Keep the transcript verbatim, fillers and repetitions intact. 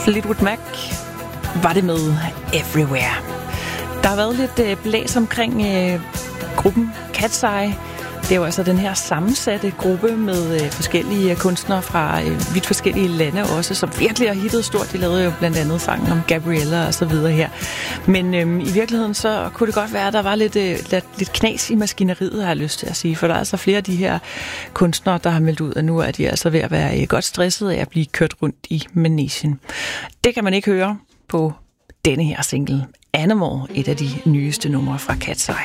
Fleetwood Mac var det med Everywhere. Der har været lidt øh, blæs omkring øh, gruppen Cat's Eye. Det er jo altså den her sammensatte gruppe med øh, forskellige kunstnere fra øh, vidt forskellige lande også, som virkelig har hittet stort. De lavede jo blandt andet sangen om Gabriella og så videre her. Men øh, i virkeligheden så kunne det godt være, at der var lidt, øh, lidt, lidt knas i maskineriet, har jeg lyst til at sige. For der er altså flere af de her kunstnere, der har meldt ud, at nu er de altså ved at være øh, godt stressede af at blive kørt rundt i manesien. Det kan man ikke høre på denne her single Animal, et af de nyeste numre fra Cat's Eye.